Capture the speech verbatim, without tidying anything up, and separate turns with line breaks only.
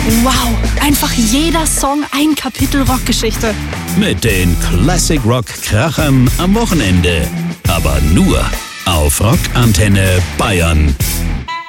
Wow, einfach jeder Song ein Kapitel Rockgeschichte.
Mit den Classic Rock Krachern am Wochenende. Aber nur auf Rockantenne Bayern.